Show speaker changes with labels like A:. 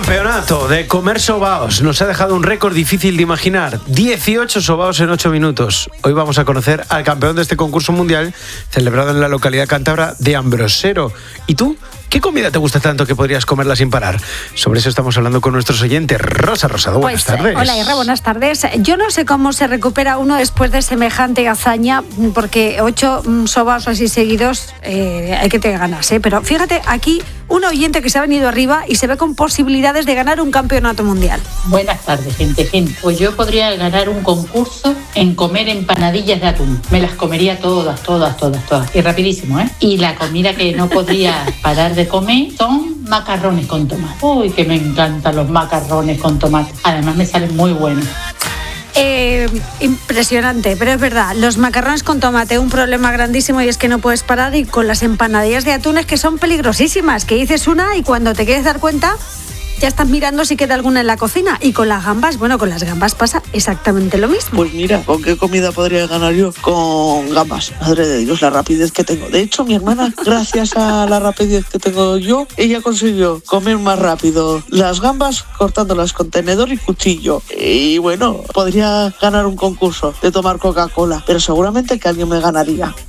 A: Campeonato de comer sobaos. Nos ha dejado un récord difícil de imaginar. 18 sobaos en 8 minutos. Hoy vamos a conocer al campeón de este concurso mundial celebrado en la localidad cántabra de Ambrosero. ¿Y tú? ¿Qué comida te gusta tanto que podrías comerla sin parar? Sobre eso estamos hablando con nuestros oyentes. Rosa Rosado, buenas tardes.
B: Hola, Irra, buenas tardes. Yo no sé cómo se recupera uno después de semejante hazaña, porque 8 sobaos así seguidos hay que tener ganas, ¿eh? Pero fíjate, aquí un oyente que se ha venido arriba y se ve con posibilidades de ganar un campeonato mundial.
C: Buenas tardes, gente. Pues yo podría ganar un concurso en comer empanadillas de atún. Me las comería todas. Y rapidísimo, ¿eh? Y la comida que no podría parar de comer son macarrones con tomate. Uy, que me encantan los macarrones con tomate. Además me salen muy buenos.
B: Impresionante, pero es verdad, los macarrones con tomate, un problema grandísimo y es que no puedes parar, y con las empanadillas de atunes que son peligrosísimas, que dices una y cuando te quieres dar cuenta ya estás mirando si queda alguna en la cocina. Y con las gambas, bueno, con las gambas pasa exactamente lo mismo.
D: Pues mira, ¿con qué comida podría ganar yo? Con gambas. Madre de Dios, la rapidez que tengo. De hecho, mi hermana, gracias a la rapidez que tengo yo, ella consiguió comer más rápido las gambas cortándolas con tenedor y cuchillo. Y bueno, podría ganar un concurso de tomar Coca-Cola, pero seguramente que alguien me ganaría.